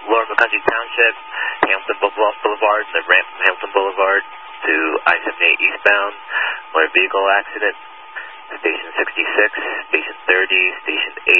Lower McCounty Township, Hamilton Boulevard, the ramp from Hamilton Boulevard to I-78 eastbound. Motor vehicle accident. Station 66, Station 30, Station 8.